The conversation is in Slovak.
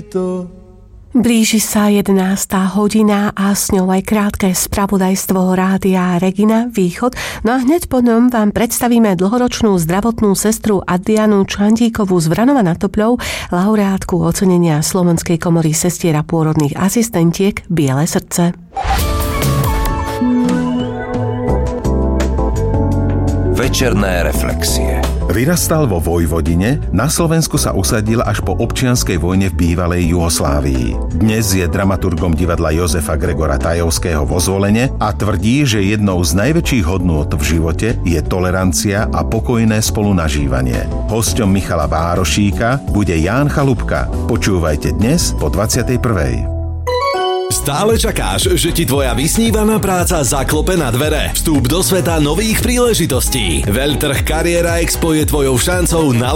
Blíži sa 11. hodina a s ňou aj krátke spravodajstvo Rádia Regina Východ. No a hneď po ňom vám predstavíme dlhoročnú zdravotnú sestru Adrianu Čandíkovú z Vranova nad Topľou, laureátku ocenenia Slovenskej komory sestier a pôrodných asistentiek Biele srdce. Večerné reflexie. Vyrastal vo Vojvodine, na Slovensku sa usadil až po občianskej vojne v bývalej Juhoslávii. Dnes je dramaturgom divadla Jozefa Gregora Tajovského vo Zvolene a tvrdí, že jednou z najväčších hodnôt v živote je tolerancia a pokojné spolunažívanie. Hosťom Michala Várošíka bude Ján Chalúbka. Počúvajte dnes po 21. Stále čakáš, že ti tvoja vysnívaná práca zaklope na dvere? Vstúp do sveta nových príležitostí. Veľtrh Kariéra Expo je tvojou šancou na